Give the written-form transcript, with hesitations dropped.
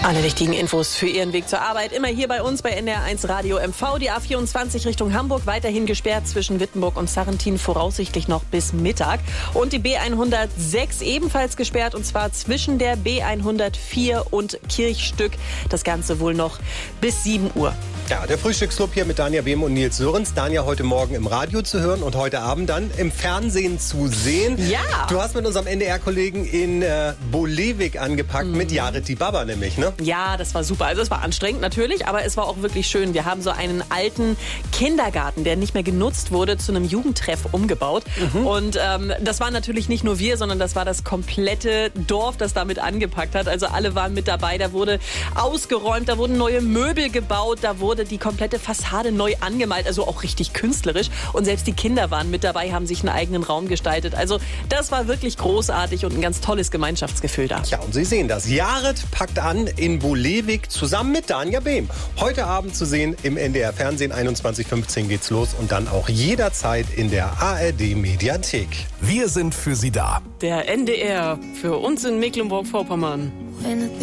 Alle wichtigen Infos für Ihren Weg zur Arbeit immer hier bei uns bei NDR1 Radio MV. Die A24 Richtung Hamburg weiterhin gesperrt zwischen Wittenburg und Sarrentin, voraussichtlich noch bis Mittag. Und die B106 ebenfalls gesperrt, und zwar zwischen der B104 und Kirchstück. Das Ganze wohl noch bis 7 Uhr. Ja, der Frühstücksclub hier mit Danja Behm und Nils Sörensen. Danja heute Morgen im Radio zu hören und heute Abend dann im Fernsehen zu sehen. Ja. Du hast mit unserem NDR-Kollegen in Bolewik angepackt, mit Yared Dibaba nämlich, ne? Ja, das war super. Also es war anstrengend natürlich, aber es war auch wirklich schön. Wir haben so einen alten Kindergarten, der nicht mehr genutzt wurde, zu einem Jugendtreff umgebaut. Und das waren natürlich nicht nur wir, sondern das war das komplette Dorf, das damit angepackt hat. Also alle waren mit dabei. Da wurde ausgeräumt, da wurden neue Möbel gebaut, da wurde die komplette Fassade neu angemalt, also auch richtig künstlerisch. Und selbst die Kinder waren mit dabei, haben sich einen eigenen Raum gestaltet. Also das war wirklich großartig und ein ganz tolles Gemeinschaftsgefühl da. Ja, und Sie sehen das. Yared packt an in Bolewik zusammen mit Danja Behm. Heute Abend zu sehen im NDR Fernsehen. 21:15 geht's los und dann auch jederzeit in der ARD Mediathek. Wir sind für Sie da. Der NDR für uns in Mecklenburg-Vorpommern.